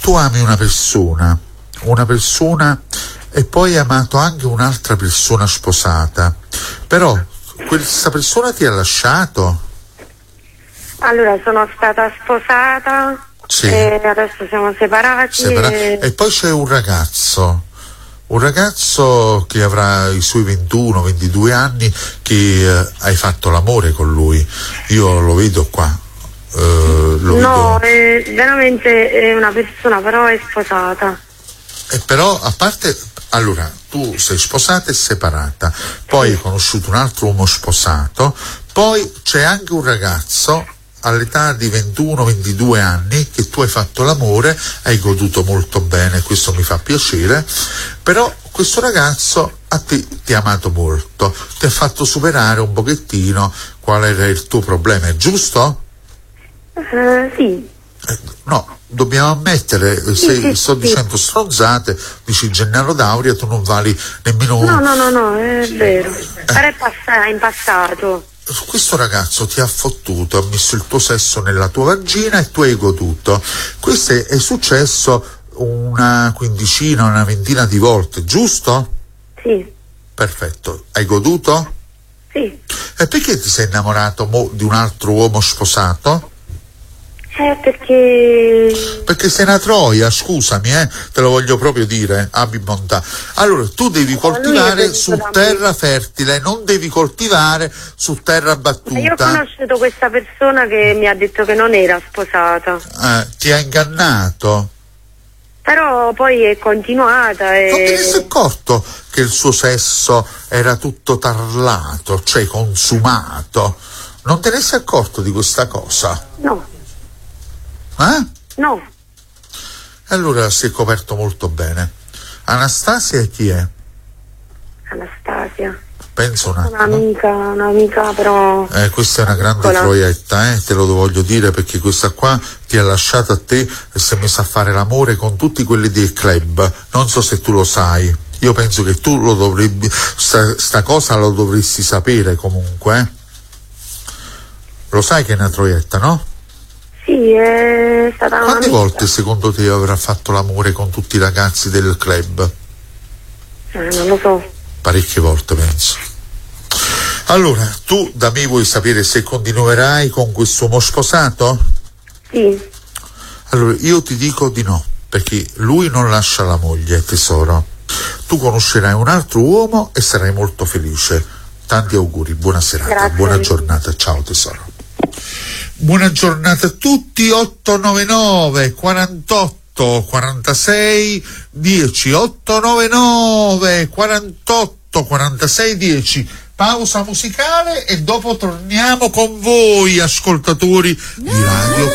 tu ami una persona e poi hai amato anche un'altra persona sposata, però questa persona ti ha lasciato? Allora, sono stata sposata, Sì. e adesso siamo separati. E poi c'è un ragazzo che avrà i suoi 21-22 anni, che hai fatto l'amore con lui. Io lo vedo qua. No, veramente è una persona, però è sposata. Però a parte, allora, tu sei sposata e separata, poi hai conosciuto un altro uomo sposato, poi c'è anche un ragazzo all'età di 21-22 anni che tu hai fatto l'amore, hai goduto molto bene, questo mi fa piacere, però questo ragazzo a te ti ha amato molto, ti ha fatto superare un pochettino qual era il tuo problema, è giusto? Sì. No, dobbiamo ammettere, se sto dicendo stronzate, dici Gennaro D'Auria, tu non vali nemmeno uno. No, è vero. Però è in passato. Questo ragazzo ti ha fottuto, ha messo il tuo sesso nella tua vagina e tu hai goduto. Questo è successo una quindicina, una ventina di volte, giusto? Sì. Perfetto. Hai goduto? Sì. E perché ti sei innamorato di un altro uomo sposato? Perché sei una troia, scusami, te lo voglio proprio dire, abbi bontà. Allora, tu devi coltivare su terra fertile, non devi coltivare su terra battuta. Io ho conosciuto questa persona che mi ha detto che non era sposata. Ti ha ingannato? Però poi è continuata e... Non te ne sei accorto che il suo sesso era tutto tarlato, cioè consumato? Non te ne sei accorto di questa cosa? No. No. Allora si è coperto molto bene. Anastasia chi è? Anastasia. Pensa un attimo. Un'amica però... Questa è una grande troietta, te lo voglio dire, perché questa qua ti ha lasciato a te e si è messa a fare l'amore con tutti quelli del club. Non so se tu lo sai. Io penso che tu lo dovrebbe, sta cosa lo dovresti sapere comunque. Lo sai che è una troietta, no? Sì, è stata una... Quante volte secondo te avrà fatto l'amore con tutti i ragazzi del club? Non lo so. Parecchie volte, penso. Allora, tu da me vuoi sapere se continuerai con questo uomo sposato? Sì. Allora, io ti dico di no, perché lui non lascia la moglie, tesoro. Tu conoscerai un altro uomo e sarai molto felice. Tanti auguri, buona serata. Grazie. Buona giornata, ciao tesoro. Buona giornata a tutti. 899 48 46 10 899 48 46 10. Pausa musicale e dopo torniamo con voi ascoltatori di Radio